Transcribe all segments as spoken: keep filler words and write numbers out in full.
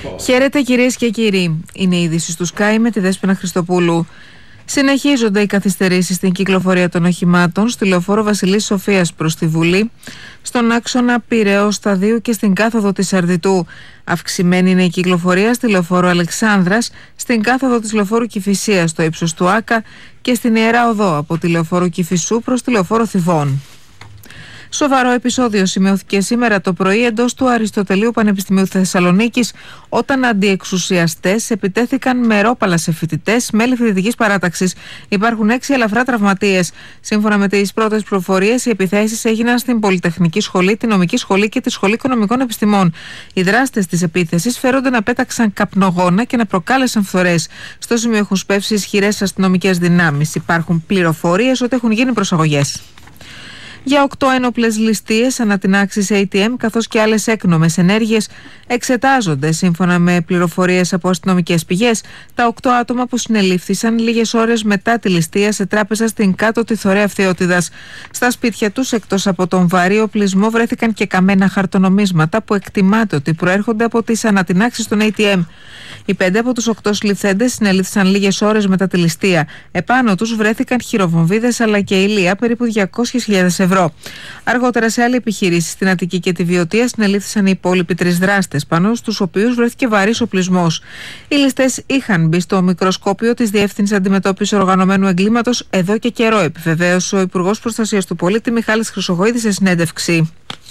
Χαίρετε κυρίες και κύριοι. Είναι η είδηση του Sky με τη Δέσποινα Χριστοπούλου. Συνεχίζονται οι καθυστερήσεις στην κυκλοφορία των οχημάτων στη λεωφόρο Βασιλής Σοφίας προς τη Βουλή, στον άξονα Πειραιώς Σταδίου και στην κάθοδο της Αρδιτού. Αυξημένη είναι η κυκλοφορία στη λεωφόρο Αλεξάνδρας, στην κάθοδο της λεωφόρου Κηφισίας στο ύψος του Άκα και στην Ιερά Οδό από τη λεωφόρο Κηφισού προς τη λεωφόρο Θηβών. Σοβαρό επεισόδιο σημειώθηκε σήμερα το πρωί εντός του Αριστοτελείου Πανεπιστημίου Θεσσαλονίκης, όταν αντιεξουσιαστές επιτέθηκαν με ρόπαλα σε φοιτητές μέλη φοιτητικής παράταξης. Υπάρχουν έξι ελαφρά τραυματίες. Σύμφωνα με τις πρώτες πληροφορίες, οι επιθέσεις έγιναν στην Πολυτεχνική Σχολή, τη Νομική Σχολή και τη Σχολή Οικονομικών Επιστημών. Οι δράστες της επίθεσης φέρονται να πέταξαν καπνογόνα και να προκάλεσαν φθορές. Στο σημείο έχουν σπεύσει ισχυρές αστυνομικές δυνάμεις. Υπάρχουν πληροφορίες ότι έχουν γίνει προσαγωγές. Για οκτώ ένοπλες ληστείες ανατινάξεις έι τι εμ καθώς και άλλες έκνομες ενέργειες εξετάζονται σύμφωνα με πληροφορίες από αστυνομικές πηγές τα οκτώ άτομα που συνελήφθησαν λίγες ώρες μετά τη ληστεία σε τράπεζα στην Κάτω τη Θωρέα Φθιώτιδας. Στα σπίτια τους, εκτός από τον βαρύ οπλισμό, βρέθηκαν και καμένα χαρτονομίσματα που εκτιμάται ότι προέρχονται από τις ανατινάξεις των έι τι εμ. Οι πέντε από τους οκτώ συλληφθέντες συνελήφθησαν λίγες ώρες μετά τη ληστεία. Επάνω τους βρέθηκαν χειροβομβίδες αλλά και ηλία περίπου διακόσιες χιλιάδες ευρώ. Αργότερα, σε άλλη επιχείρηση στην Αττική και τη Βιωτία, συνελήφθησαν οι υπόλοιποι τρεις δράστες, πάνω στους οποίους βρέθηκε βαρύς οπλισμός. Οι ληστές είχαν μπει στο μικροσκόπιο της Διεύθυνσης Αντιμετώπισης Οργανωμένου Εγκλήματος εδώ και καιρό, επιβεβαίωσε ο Υπουργός Προστασίας του Πολίτη Μιχάλης Χρυσοχοΐδης σε συνέντευξη.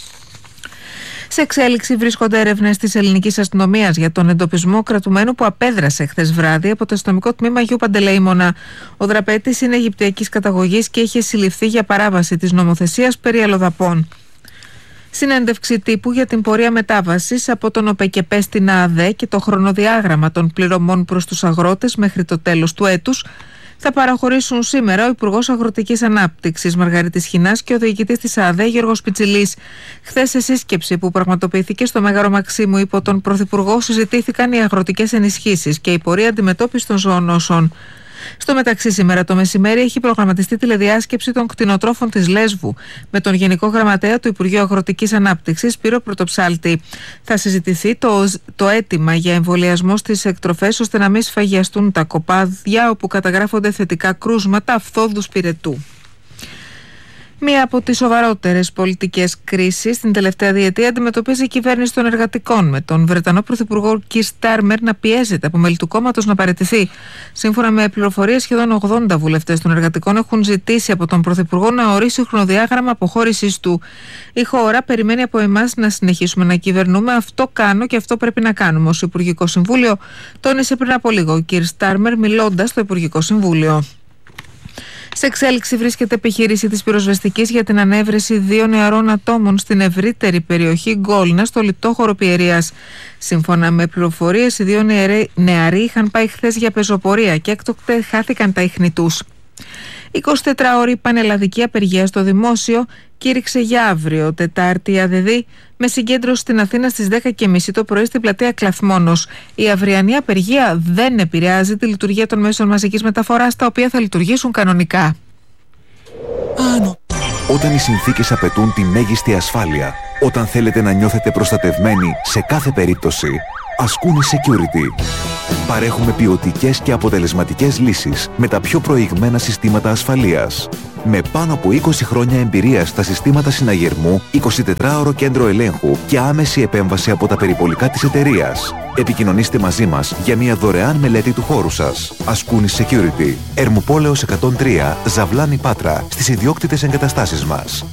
Σε εξέλιξη βρίσκονται έρευνες της ελληνικής αστυνομίας για τον εντοπισμό κρατουμένου που απέδρασε χθες βράδυ από το αστυνομικό τμήμα Αγίου Παντελεήμωνα. Ο δραπέτης είναι αιγυπτιακής καταγωγής και είχε συλληφθεί για παράβαση της νομοθεσίας περί αλλοδαπών. Συνέντευξη τύπου για την πορεία μετάβασης από τον ΟΠΕΚΕΠΕ στην ΑΑΔΕ και το χρονοδιάγραμμα των πληρωμών προς τους αγρότες μέχρι το τέλος του έτους θα παραχωρήσουν σήμερα ο Υπουργός Αγροτικής Ανάπτυξης Μαργαρίτης Χινάς και ο διοικητής της ΑΑΔΕ Γιώργος Πιτσιλής. Χθες, σε σύσκεψη που πραγματοποιήθηκε στο Μέγαρο Μαξίμου υπό τον Πρωθυπουργό, συζητήθηκαν οι αγροτικές ενισχύσεις και η πορεία αντιμετώπισης των ζωονόσων. Στο μεταξύ, σήμερα το μεσημέρι έχει προγραμματιστεί τηλεδιάσκεψη των κτηνοτρόφων της Λέσβου με τον Γενικό Γραμματέα του Υπουργείου Αγροτικής Ανάπτυξης Σπύρο Πρωτοψάλτη. Θα συζητηθεί το, το αίτημα για εμβολιασμό στις εκτροφές ώστε να μην σφαγιαστούν τα κοπάδια όπου καταγράφονται θετικά κρούσματα αφθόδους πυρετού. Μία από τις σοβαρότερες πολιτικές κρίσεις την τελευταία διετία αντιμετωπίζει η κυβέρνηση των εργατικών, με τον Βρετανό Πρωθυπουργό Κιρ Στάρμερ να πιέζεται από μέλη του κόμματος να παραιτηθεί. Σύμφωνα με πληροφορίες, σχεδόν ογδόντα βουλευτές των εργατικών έχουν ζητήσει από τον Πρωθυπουργό να ορίσει χρονοδιάγραμμα αποχώρησης του. Η χώρα περιμένει από εμάς να συνεχίσουμε να κυβερνούμε. Αυτό κάνω και αυτό πρέπει να κάνουμε, ως Υπουργικό Συμβούλιο τόνισε πριν από λίγο ο Κιρ Στάρμερ μιλώντας στο Υπουργικό Συμβούλιο. Σε εξέλιξη βρίσκεται επιχείρηση της πυροσβεστικής για την ανέβρεση δύο νεαρών ατόμων στην ευρύτερη περιοχή Γκόλνα στο λιτόχωρο Πιερίας. Σύμφωνα με πληροφορίες, οι δύο νεαροί, νεαροί είχαν πάει χθες για πεζοπορία και έκτοτε χάθηκαν τα ίχνη τους. εικοσιτετράωρη πανελλαδική απεργία στο δημόσιο κήρυξε για αύριο, Τετάρτη ΑΔΔ, με συγκέντρωση στην Αθήνα στις δέκα και τριάντα το πρωί στην πλατεία Κλαθμόνος. Η αυριανή απεργία δεν επηρεάζει τη λειτουργία των μέσων μαζικής μεταφοράς, τα οποία θα λειτουργήσουν κανονικά. Όταν οι συνθήκες απαιτούν τη μέγιστη ασφάλεια, όταν θέλετε να νιώθετε προστατευμένοι σε κάθε περίπτωση, Ascuni Security. Παρέχουμε ποιοτικές και αποτελεσματικές λύσεις με τα πιο προηγμένα συστήματα ασφαλείας. Με πάνω από είκοσι χρόνια εμπειρία στα συστήματα συναγερμού, εικοσιτετράωρο κέντρο ελέγχου και άμεση επέμβαση από τα περιπολικά της εταιρείας. Επικοινωνήστε μαζί μας για μια δωρεάν μελέτη του χώρου σας. Ascuni Security. Ερμοπόλεως εκατόν τρία, Ζαβλάνη Πάτρα, στις ιδιόκτητες εγκαταστάσεις μας.